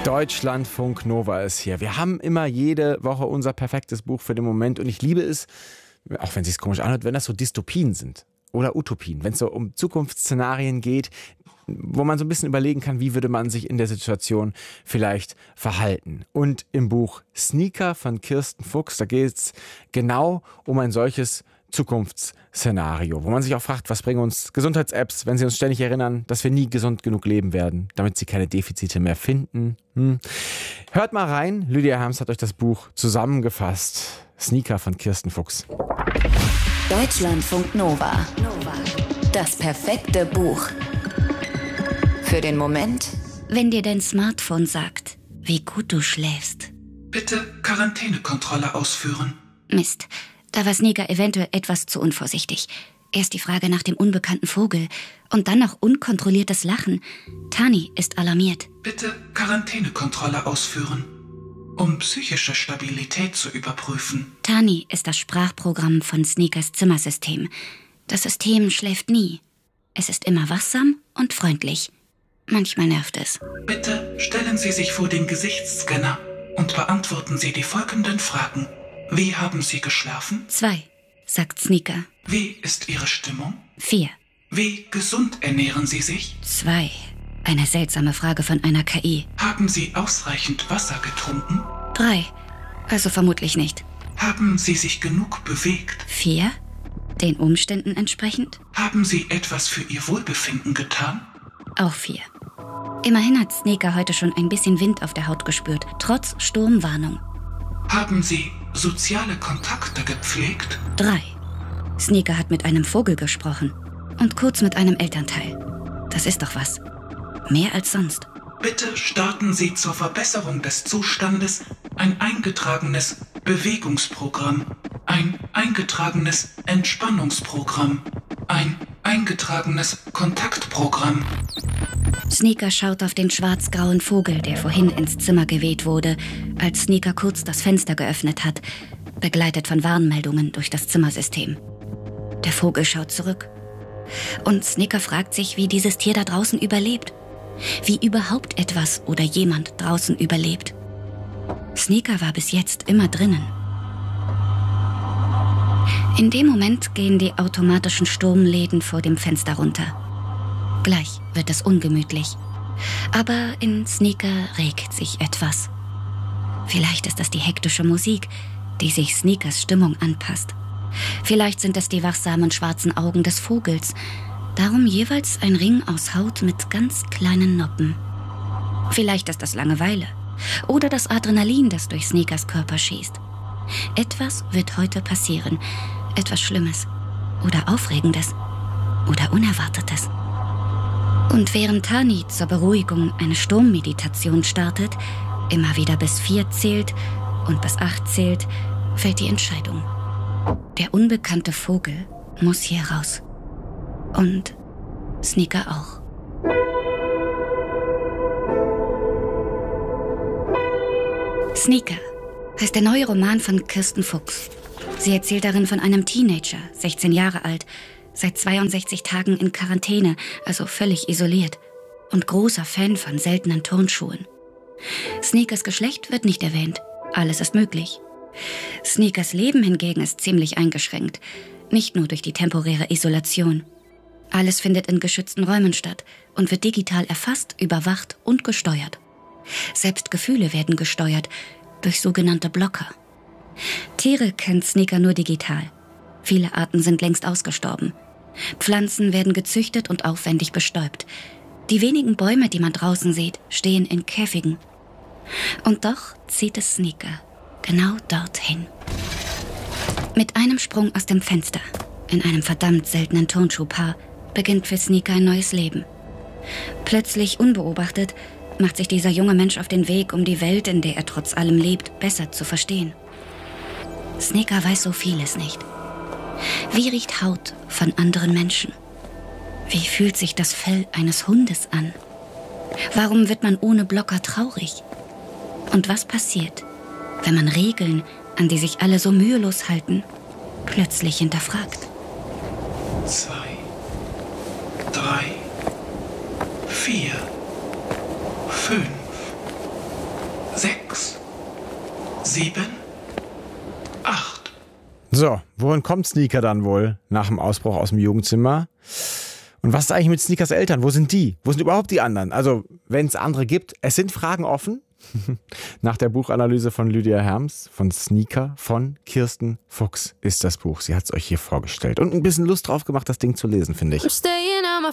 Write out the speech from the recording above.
Deutschlandfunk Nova ist hier. Wir haben immer jede Woche unser perfektes Buch für den Moment und ich liebe es, auch wenn es sich komisch anhört, wenn das so Dystopien sind oder Utopien, wenn es so um Zukunftsszenarien geht, wo man so ein bisschen überlegen kann, wie würde man sich in der Situation vielleicht verhalten. Und im Buch Sneaker von Kirsten Fuchs, da geht es genau um ein solches Zukunftsszenario, wo man sich auch fragt, was bringen uns Gesundheits-Apps, wenn sie uns ständig erinnern, dass wir nie gesund genug leben werden, damit sie keine Defizite mehr finden. Hört mal rein, Lydia Herms hat euch das Buch zusammengefasst. Sneaker von Kirsten Fuchs. Deutschlandfunk Nova. Das perfekte Buch. Für den Moment, wenn dir dein Smartphone sagt, wie gut du schläfst. Bitte Quarantänekontrolle ausführen. Mist, da war Sneaker eventuell etwas zu unvorsichtig. Erst die Frage nach dem unbekannten Vogel und dann noch unkontrolliertes Lachen. Tani ist alarmiert. Bitte Quarantänekontrolle ausführen, um psychische Stabilität zu überprüfen. Tani ist das Sprachprogramm von Sneakers Zimmersystem. Das System schläft nie. Es ist immer wachsam und freundlich. Manchmal nervt es. Bitte stellen Sie sich vor den Gesichtsscanner und beantworten Sie die folgenden Fragen. Wie haben Sie geschlafen? 2, sagt Sneaker. Wie ist Ihre Stimmung? 4. Wie gesund ernähren Sie sich? 2. Eine seltsame Frage von einer KI. Haben Sie ausreichend Wasser getrunken? 3. Also vermutlich nicht. Haben Sie sich genug bewegt? 4. Den Umständen entsprechend? Haben Sie etwas für Ihr Wohlbefinden getan? Auch 4. Immerhin hat Sneaker heute schon ein bisschen Wind auf der Haut gespürt, trotz Sturmwarnung. Haben Sie soziale Kontakte gepflegt? 3. Sneaker hat mit einem Vogel gesprochen und kurz mit einem Elternteil. Das ist doch was. Mehr als sonst. Bitte starten Sie zur Verbesserung des Zustandes ein eingetragenes Bewegungsprogramm, ein eingetragenes Entspannungsprogramm, ein eingetragenes Kontaktprogramm. Sneaker schaut auf den schwarz-grauen Vogel, der vorhin ins Zimmer geweht wurde, als Sneaker kurz das Fenster geöffnet hat, begleitet von Warnmeldungen durch das Zimmersystem. Der Vogel schaut zurück. Und Sneaker fragt sich, wie dieses Tier da draußen überlebt. Wie überhaupt etwas oder jemand draußen überlebt. Sneaker war bis jetzt immer drinnen. In dem Moment gehen die automatischen Sturmläden vor dem Fenster runter. Gleich wird es ungemütlich. Aber in Sneaker regt sich etwas. Vielleicht ist das die hektische Musik, die sich Sneakers Stimmung anpasst. Vielleicht sind es die wachsamen schwarzen Augen des Vogels. Darum jeweils ein Ring aus Haut mit ganz kleinen Noppen. Vielleicht ist das Langeweile. Oder das Adrenalin, das durch Sneakers Körper schießt. Etwas wird heute passieren. Etwas Schlimmes. Oder Aufregendes. Oder Unerwartetes. Und während Tani zur Beruhigung eine Sturmmeditation startet, immer wieder bis 4 zählt und bis 8 zählt, fällt die Entscheidung. Der unbekannte Vogel muss hier raus. Und Sneaker auch. Sneaker heißt der neue Roman von Kirsten Fuchs. Sie erzählt darin von einem Teenager, 16 Jahre alt, seit 62 Tagen in Quarantäne, also völlig isoliert und großer Fan von seltenen Turnschuhen. Sneakers Geschlecht wird nicht erwähnt. Alles ist möglich. Sneakers Leben hingegen ist ziemlich eingeschränkt. Nicht nur durch die temporäre Isolation. Alles findet in geschützten Räumen statt und wird digital erfasst, überwacht und gesteuert. Selbst Gefühle werden gesteuert durch sogenannte Blocker. Tiere kennt Sneaker nur digital. Viele Arten sind längst ausgestorben. Pflanzen werden gezüchtet und aufwendig bestäubt. Die wenigen Bäume, die man draußen sieht, stehen in Käfigen. Und doch zieht es Sneaker genau dorthin. Mit einem Sprung aus dem Fenster, in einem verdammt seltenen Turnschuhpaar, beginnt für Sneaker ein neues Leben. Plötzlich unbeobachtet macht sich dieser junge Mensch auf den Weg, um die Welt, in der er trotz allem lebt, besser zu verstehen. Sneaker weiß so vieles nicht. Wie riecht Haut von anderen Menschen? Wie fühlt sich das Fell eines Hundes an? Warum wird man ohne Blocker traurig? Und was passiert, wenn man Regeln, an die sich alle so mühelos halten, plötzlich hinterfragt? 2, 3, 4, 5, 6, 7, 8. So, wohin kommt Sneaker dann wohl nach dem Ausbruch aus dem Jugendzimmer? Und was ist eigentlich mit Sneakers Eltern? Wo sind die? Wo sind überhaupt die anderen? Also, wenn es andere gibt, es sind Fragen offen. Nach der Buchanalyse von Lydia Herms von Sneaker von Kirsten Fuchs ist das Buch. Sie hat es euch hier vorgestellt und ein bisschen Lust drauf gemacht, das Ding zu lesen, finde ich. I'm staying at my